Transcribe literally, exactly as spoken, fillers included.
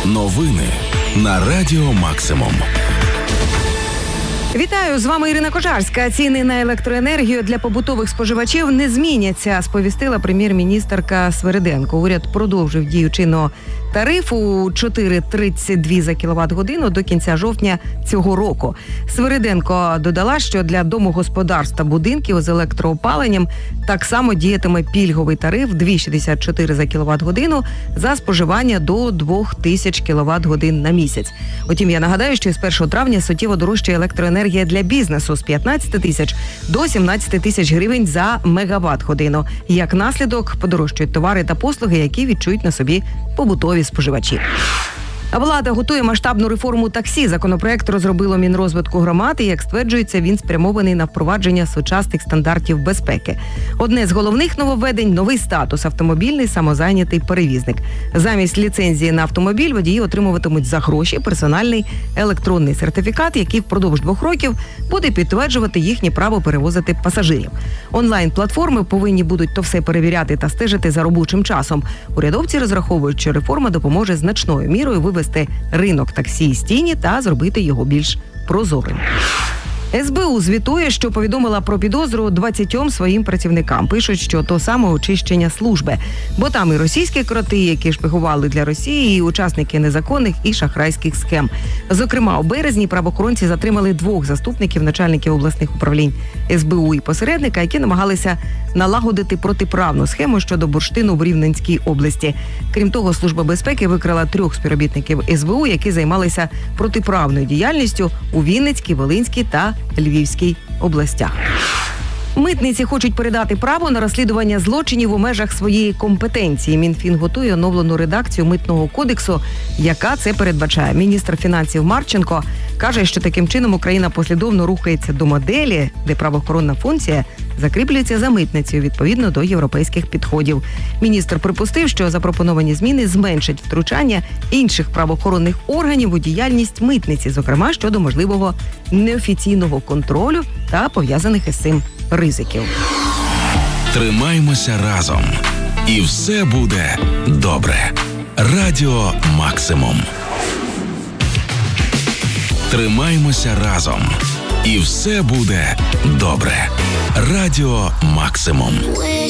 Новини на Радіо Максимум. Вітаю, з вами Ірина Кожарська. Ціни на електроенергію для побутових споживачів не зміняться, сповістила прем'єр-міністерка Свериденко. Уряд продовжив дію чинного тарифу чотири тридцять два за кіловат-годину до кінця жовтня цього року. Свериденко додала, що для домогосподарств та будинків з електроопаленням так само діятиме пільговий тариф два шістдесят чотири за кіловат-годину за споживання до двох тисяч кіловат-годин на місяць. Утім, я нагадаю, що з першого травня суттєво дорожчає електроенергія для бізнесу з п'ятнадцяти тисяч до сімнадцяти тисяч гривень за мегаватт-годину. Як наслідок, подорожчають товари та послуги, які відчують на собі побутові споживачі. Влада готує масштабну реформу таксі. Законопроект розробило Мінрозвитку громад і, як стверджується, він спрямований на впровадження сучасних стандартів безпеки. Одне з головних нововведень – новий статус – автомобільний самозайнятий перевізник. Замість ліцензії на автомобіль водії отримуватимуть за гроші персональний електронний сертифікат, який впродовж двох років буде підтверджувати їхнє право перевозити пасажирів. Онлайн-платформи повинні будуть то все перевіряти та стежити за робочим часом. Урядовці розраховують, що реформа допоможе значною мірою вивести ринок таксі з тіні та зробити його більш прозорим. ес бе у звітує, що повідомила про підозру двадцятьом своїм працівникам. Пишуть, що то саме очищення служби. Бо там і російські кроти, які шпигували для Росії, і учасники незаконних і шахрайських схем. Зокрема, у березні правоохоронці затримали двох заступників начальників обласних управлінь ес бе у і посередника, які намагалися налагодити протиправну схему щодо бурштину в Рівненській області. Крім того, Служба безпеки викрила трьох співробітників ес бе у, які займалися протиправною діяльністю у Вінницькій, Волинській та Львівській областях. Митниці хочуть передати право на розслідування злочинів у межах своєї компетенції. Мінфін готує оновлену редакцію Митного кодексу, яка це передбачає. Міністр фінансів Марченко каже, що таким чином Україна послідовно рухається до моделі, де правоохоронна функція закріплюється за митницею відповідно до європейських підходів. Міністр припустив, що запропоновані зміни зменшать втручання інших правоохоронних органів у діяльність митниці, зокрема щодо можливого неофіційного контролю та пов'язаних із цим ризиків. Тримаймося разом, і все буде добре. Радіо Максимум. Тримаймося разом, і все буде добре. Радіо Максимум.